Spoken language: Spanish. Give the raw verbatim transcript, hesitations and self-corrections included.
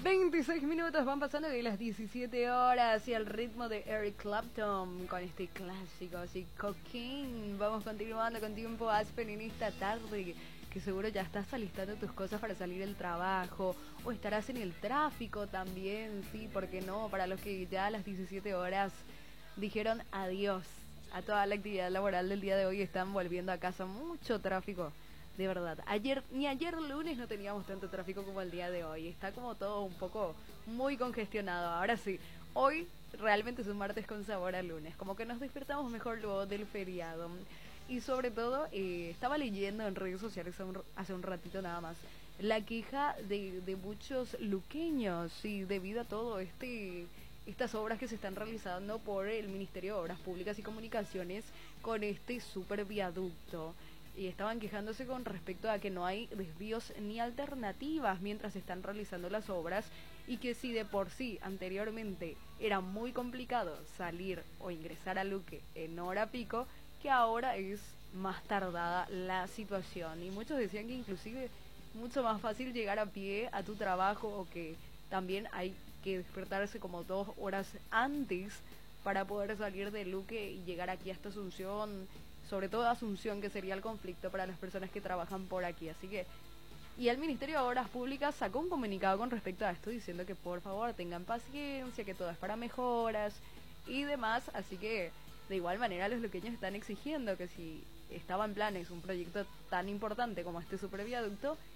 veintiséis minutos van pasando de las diecisiete horas y al ritmo de Eric Clapton con este clásico así, Cocaine. Vamos continuando con Tiempo Aspen en esta tarde, que seguro ya estás alistando tus cosas para salir del trabajo o estarás en el tráfico también, sí, ¿por qué no? Para los que ya a las diecisiete horas dijeron adiós a toda la actividad laboral del día de hoy, están volviendo a casa, mucho tráfico. De verdad, ayer ni ayer lunes no teníamos tanto tráfico como el día de hoy. Está como todo un poco muy congestionado. Ahora sí, hoy realmente es un martes con sabor a lunes. Como que nos despertamos mejor luego del feriado. Y sobre todo, eh, estaba leyendo en redes sociales hace un, hace un ratito nada más la queja de, de muchos luqueños, sí, debido a todo este... estas obras que se están realizando por el Ministerio de Obras Públicas y Comunicaciones con este super viaducto. Y estaban quejándose con respecto a que no hay desvíos ni alternativas mientras se están realizando las obras, y que si de por sí anteriormente era muy complicado salir o ingresar a Luque en hora pico, que ahora es más tardada la situación. Y muchos decían que inclusive mucho más fácil llegar a pie a tu trabajo, o que también hay que despertarse como dos horas antes para poder salir de Luque y llegar aquí hasta Asunción, sobre todo Asunción, que sería el conflicto para las personas que trabajan por aquí. Así que, y el Ministerio de Obras Públicas sacó un comunicado con respecto a esto, diciendo que por favor tengan paciencia, que todo es para mejoras y demás. Así que de igual manera los luqueños están exigiendo que si estaba en planes un proyecto tan importante como este superviaducto,